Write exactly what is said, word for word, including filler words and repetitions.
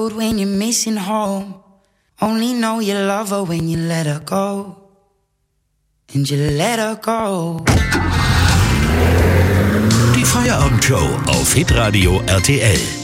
When you're missing home, only know you love her when you let her go. And you let her go. Die Feierabendshow auf Hitradio R T L.